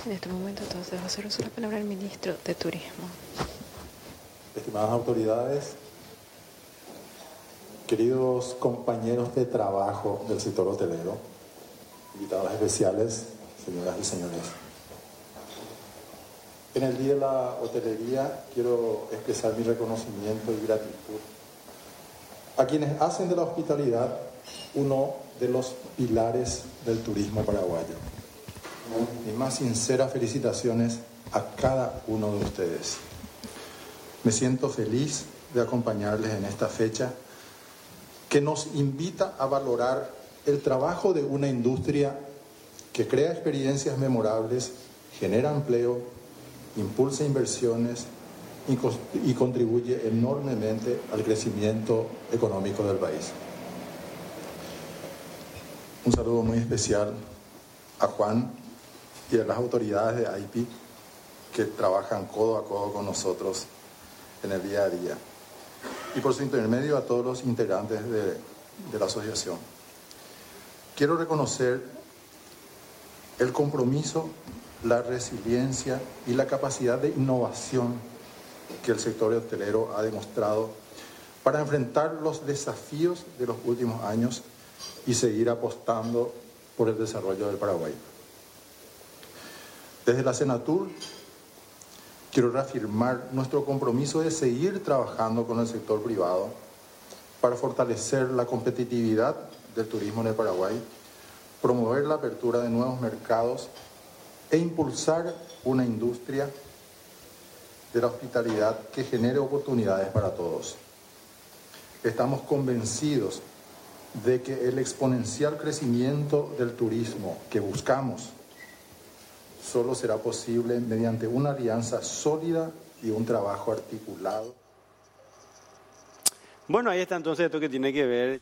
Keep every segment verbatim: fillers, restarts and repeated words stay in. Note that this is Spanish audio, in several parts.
En este momento entonces va a ser uso la palabra el ministro de Turismo. Estimadas autoridades, queridos compañeros de trabajo del sector hotelero, invitados especiales, señoras y señores. En el Día de la Hotelería quiero expresar mi reconocimiento y gratitud a quienes hacen de la hospitalidad uno de los pilares del turismo paraguayo. Mis más sinceras felicitaciones a cada uno de ustedes. Me siento feliz de acompañarles en esta fecha que nos invita a valorar el trabajo de una industria que crea experiencias memorables, genera empleo, impulsa inversiones y, co- y contribuye enormemente al crecimiento económico del país. Un saludo muy especial a Juan y a las autoridades de A I P I que trabajan codo a codo con nosotros en el día a día. Y por su intermedio a todos los integrantes de, de la asociación. Quiero reconocer el compromiso, la resiliencia y la capacidad de innovación que el sector hotelero ha demostrado para enfrentar los desafíos de los últimos años y seguir apostando por el desarrollo del Paraguay. Desde la Senatur, quiero reafirmar nuestro compromiso de seguir trabajando con el sector privado para fortalecer la competitividad del turismo en el Paraguay, promover la apertura de nuevos mercados e impulsar una industria de la hospitalidad que genere oportunidades para todos. Estamos convencidos de que el exponencial crecimiento del turismo que buscamos solo será posible mediante una alianza sólida y un trabajo articulado. Bueno, ahí está entonces esto que tiene que ver.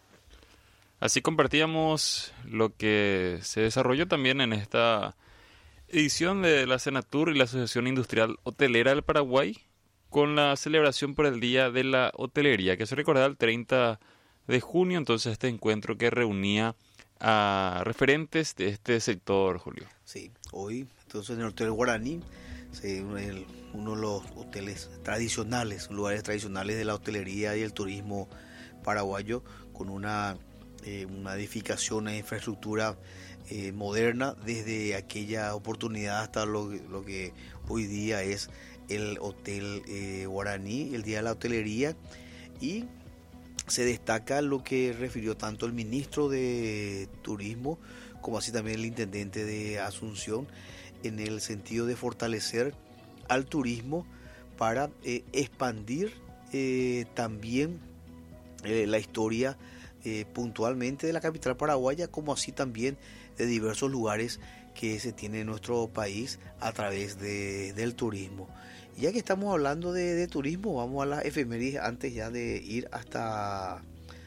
Así compartíamos lo que se desarrolló también en esta edición de la Senatur y la Asociación Industrial Hotelera del Paraguay con la celebración por el Día de la Hotelería, que se recordaba el treinta de junio, entonces este encuentro que reunía a referentes de este sector, Julio. Sí, hoy, entonces en el Hotel Guaraní, sí, el, uno de los hoteles tradicionales, lugares tradicionales de la hotelería y el turismo paraguayo, con una, eh, una edificación, una infraestructura eh, moderna, desde aquella oportunidad hasta lo, lo que hoy día es el Hotel eh, Guaraní, el Día de la Hotelería, y se destaca lo que refirió tanto el ministro de Turismo como así también el intendente de Asunción, en el sentido de fortalecer al turismo para eh, expandir eh, también eh, la historia eh, puntualmente de la capital paraguaya, como así también de diversos lugares que se tiene en nuestro país a través de, del turismo. Ya que estamos hablando de, de turismo, vamos a las efemérides antes ya de ir hasta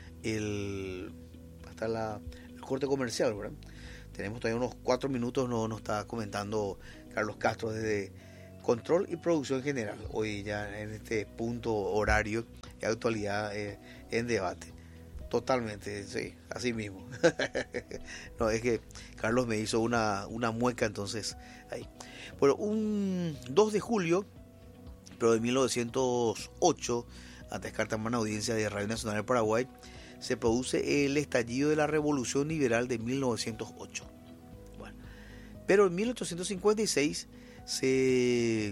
el hasta la, el corte comercial, ¿verdad? Tenemos todavía unos cuatro minutos, nos, nos está comentando Carlos Castro desde Control y Producción General, hoy ya en este punto horario de actualidad eh, en debate. Totalmente, sí, así mismo. No, es que Carlos me hizo una, una mueca, entonces ahí. Bueno, un dos de julio, pero de mil novecientos ocho, ante cartamana audiencia de Radio Nacional del Paraguay, se produce el estallido de la Revolución Liberal de mil novecientos ocho. Bueno, pero en mil ochocientos cincuenta y seis se,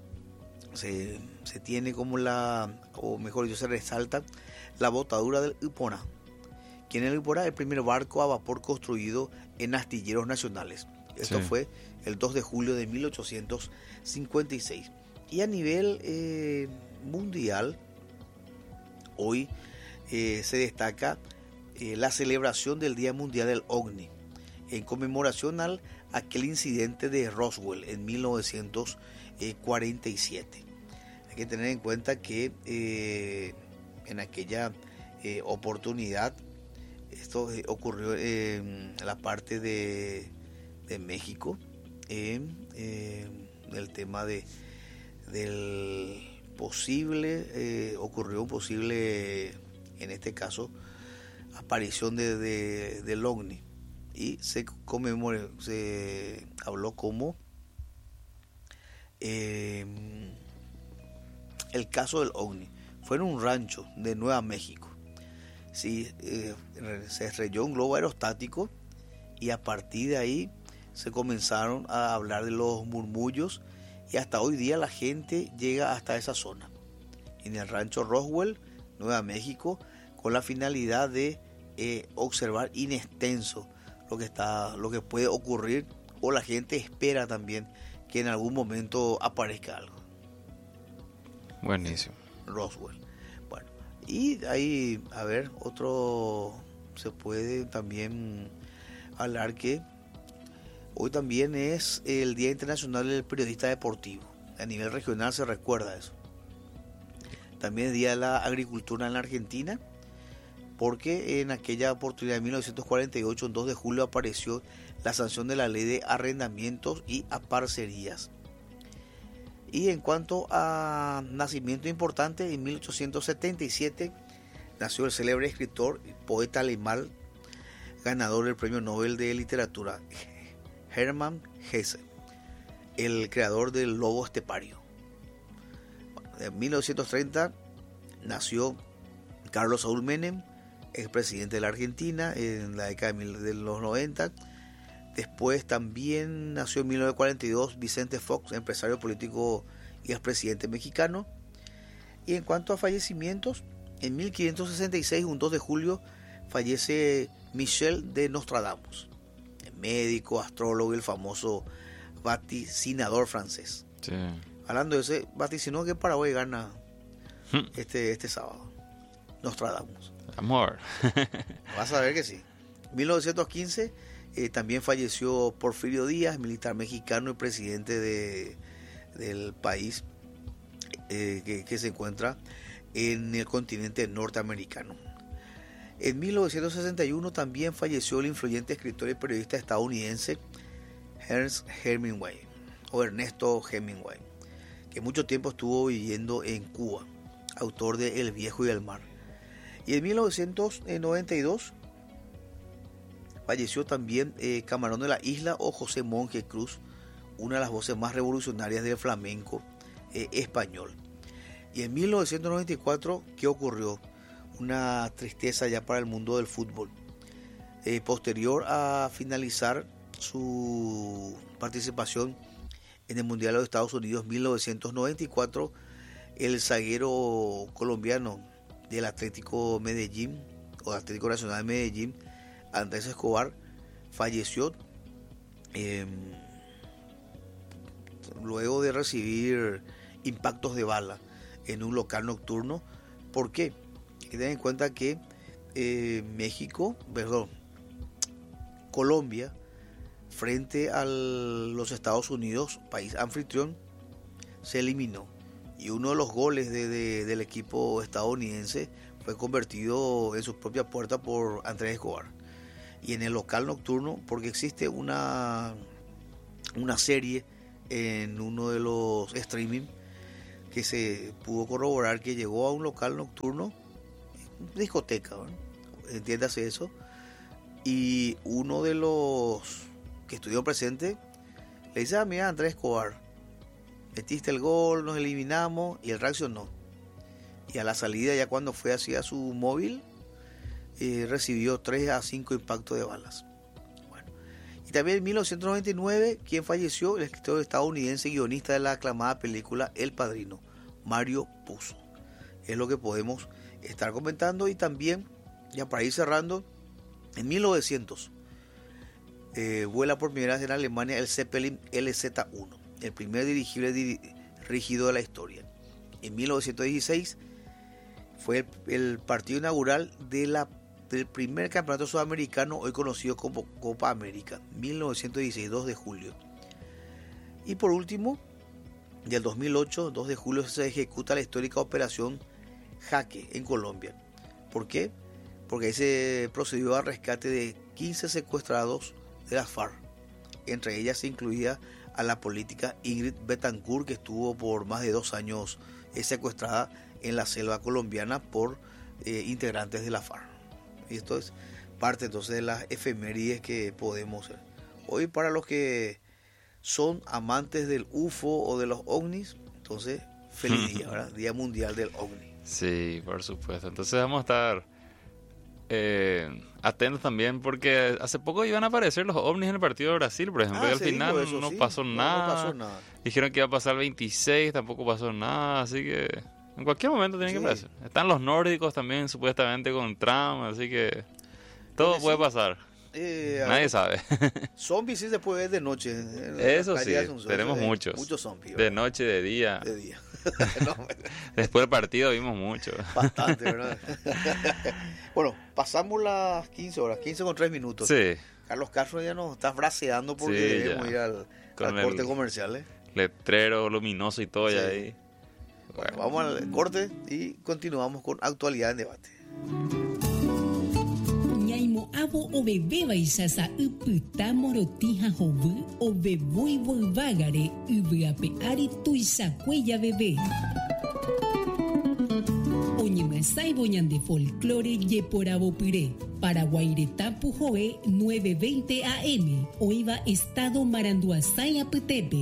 se, se tiene como la, o mejor dicho, se resalta la botadura del Ipona. ¿Quién es el Ipona? El primer barco a vapor construido en astilleros nacionales. Esto sí. Fue el dos de julio de mil ochocientos cincuenta y seis. Y a nivel eh, mundial, hoy eh, se destaca eh, la celebración del Día Mundial del OVNI, en conmemoración al aquel incidente de Roswell en mil novecientos cuarenta y siete. Hay que tener en cuenta que eh, en aquella eh, oportunidad, esto eh, ocurrió en la parte de, de México, en eh, el tema de del posible, eh, ocurrió un posible, en este caso, aparición de, de, del OVNI, y se conmemoró, se habló como eh, el caso del OVNI. Fue en un rancho de Nueva México. Sí, eh, se estrelló un globo aerostático y a partir de ahí se comenzaron a hablar de los murmullos y hasta hoy día la gente llega hasta esa zona, en el rancho Roswell, Nueva México, con la finalidad de eh, observar in extenso lo que está, lo que puede ocurrir, o la gente espera también que en algún momento aparezca algo. Buenísimo. Roswell. Bueno, y ahí, a ver, otro, se puede también hablar que hoy también es el Día Internacional del Periodista Deportivo. A nivel regional se recuerda eso. También es Día de la Agricultura en la Argentina, porque en aquella oportunidad, en mil novecientos cuarenta y ocho, en dos de julio, apareció la sanción de la ley de arrendamientos y aparcerías. Y en cuanto a nacimiento importante, en mil ochocientos setenta y siete nació el célebre escritor y poeta alemán, ganador del Premio Nobel de Literatura, Hermann Hesse, el creador del lobo estepario. En mil novecientos treinta nació Carlos Saúl Menem, expresidente de la Argentina en la década de los noventa. Después también nació en mil novecientos cuarenta y dos Vicente Fox, empresario político y expresidente mexicano. Y en cuanto a fallecimientos, en mil quinientos sesenta y seis, un dos de julio, fallece Michel de Nostradamus, el médico, astrólogo y el famoso vaticinador francés. Sí. Hablando de ese, vaticinó que Paraguay gana este, este sábado. Nostradamus. Amor. Vas a ver que sí. mil novecientos quince eh, también falleció Porfirio Díaz, militar mexicano y presidente de, del país eh, que, que se encuentra en el continente norteamericano. En mil novecientos sesenta y uno también falleció el influyente escritor y periodista estadounidense Ernest Hemingway, o Ernesto Hemingway, que mucho tiempo estuvo viviendo en Cuba, autor de El Viejo y el Mar. Y en mil novecientos noventa y dos falleció también eh, Camarón de la Isla, o José Monje Cruz, una de las voces más revolucionarias del flamenco eh, español. Y en mil novecientos noventa y cuatro, ¿qué ocurrió? Una tristeza ya para el mundo del fútbol. Eh, posterior a finalizar su participación en el Mundial de los Estados Unidos mil novecientos noventa y cuatro, el zaguero colombiano del Atlético Medellín, o Atlético Nacional de Medellín, Andrés Escobar, falleció eh, luego de recibir impactos de bala en un local nocturno. ¿Por qué? Hay que tener en cuenta que eh, México, perdón, Colombia, frente a los Estados Unidos, país anfitrión, se eliminó. Y uno de los goles de, de, del equipo estadounidense fue convertido en su propia puerta por Andrés Escobar. Y en el local nocturno, porque existe una, una serie en uno de los streaming que se pudo corroborar que llegó a un local nocturno, discoteca, ¿no? Entiéndase eso, y uno de los que estuvieron presentes le dice: ah, mira, Andrés Escobar, metiste el gol, nos eliminamos, y él reaccionó. Y a la salida, ya cuando fue hacia su móvil, eh, recibió tres a cinco impactos de balas. Bueno. Y también en mil novecientos noventa y nueve, ¿quién falleció? El escritor estadounidense, guionista de la aclamada película El Padrino, Mario Puzo. Es lo que podemos estar comentando. Y también, ya para ir cerrando, en mil novecientos eh, vuela por primera vez en Alemania el Zeppelin L Z uno, el primer dirigible dirigido de la historia. En mil novecientos dieciséis fue el, el partido inaugural de la, del primer campeonato sudamericano, hoy conocido como Copa América, mil novecientos dieciséis, dos de julio. Y por último, del dos mil ocho, dos de julio, se ejecuta la histórica operación Jaque en Colombia. ¿Por qué? Porque ahí se procedió al rescate de quince secuestrados de las FARC. Entre ellas se incluía a la política Ingrid Betancourt, que estuvo por más de dos años eh, secuestrada en la selva colombiana por eh, integrantes de la FARC. Y esto es parte entonces de las efemérides que podemos hacer. Hoy, para los que son amantes del U F O o de los ovnis, entonces feliz día, ¿verdad? Día Mundial del OVNI. Sí, por supuesto. Entonces vamos a estar eh, atentos también porque hace poco iban a aparecer los ovnis en el partido de Brasil, por ejemplo, Ah, y al se final dijo eso, no, sí. pasó No, no nada. pasó nada. Dijeron que iba a pasar el veintiséis, tampoco pasó nada, así que en cualquier momento tiene Sí. que pasar. Están los nórdicos también supuestamente con Trump, así que todo Porque puede sí. pasar. Eh, a Nadie ver, sabe. Zombies sí se puede ver de noche. en la Eso calle sí, de Asunción, tenemos se ve muchos. Muchos zombies. De ¿verdad? noche, de día. De día. No, Después del partido vimos mucho. bastante, ¿verdad? Bueno, pasamos las quince horas, quince con tres minutos. Sí, Carlos Castro ya nos está fraseando porque Sí, debemos ya. ir al, Con al el- corte comercial. ¿eh? letrero luminoso y todo Sí. ya ahí. Bueno, vamos al corte y continuamos con actualidad en debate. Ñaimo abo o bebé baisasa uputa morotija jovu o bebui volvagare ubeape ari tuisa cuella bebé. Oñemasai boñan de folclore ye por abopiré. Paraguairetapu joe nueve veinte A M. Oiva estado Maranduasay Apetepe.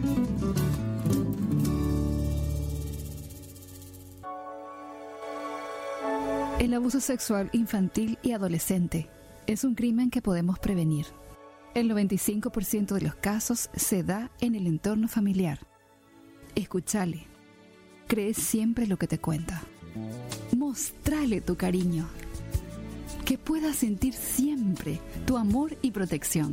El abuso sexual infantil y adolescente es un crimen que podemos prevenir. El noventa y cinco por ciento de los casos se da en el entorno familiar. Escúchale. Cree siempre lo que te cuenta. Mostrale tu cariño. Que pueda sentir siempre tu amor y protección.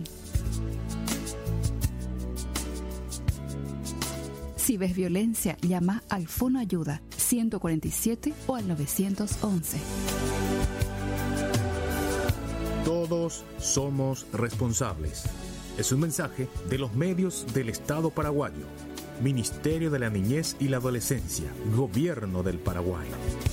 Si ves violencia, llama al Fono Ayuda ciento cuarenta y siete o al nueve once. Todos somos responsables. Es un mensaje de los medios del Estado paraguayo. Ministerio de la Niñez y la Adolescencia. Gobierno del Paraguay.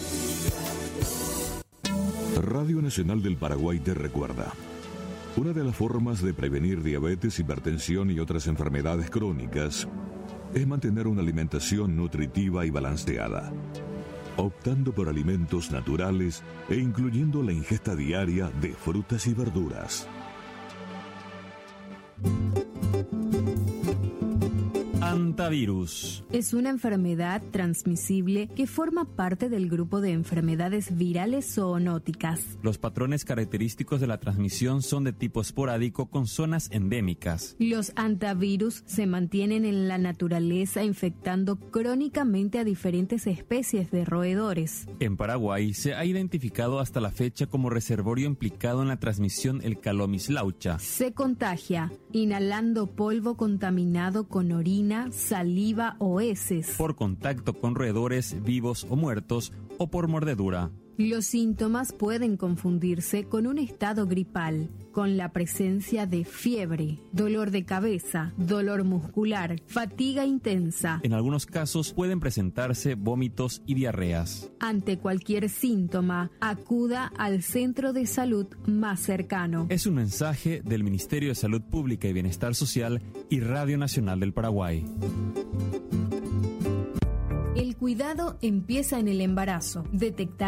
Radio Nacional del Paraguay te recuerda. Una de las formas de prevenir diabetes, hipertensión y otras enfermedades crónicas es mantener una alimentación nutritiva y balanceada, optando por alimentos naturales e incluyendo la ingesta diaria de frutas y verduras. Hantavirus. Es una enfermedad transmisible que forma parte del grupo de enfermedades virales zoonóticas. Los patrones característicos de la transmisión son de tipo esporádico con zonas endémicas. Los hantavirus se mantienen en la naturaleza infectando crónicamente a diferentes especies de roedores. En Paraguay se ha identificado hasta la fecha como reservorio implicado en la transmisión el Calomislaucha. Se contagia inhalando polvo contaminado con orina, saliva o heces, por contacto con roedores vivos o muertos o por mordedura. Los síntomas pueden confundirse con un estado gripal, con la presencia de fiebre, dolor de cabeza, dolor muscular, fatiga intensa. En algunos casos pueden presentarse vómitos y diarreas. Ante cualquier síntoma, acuda al centro de salud más cercano. Es un mensaje del Ministerio de Salud Pública y Bienestar Social y Radio Nacional del Paraguay. El cuidado empieza en el embarazo. Detectar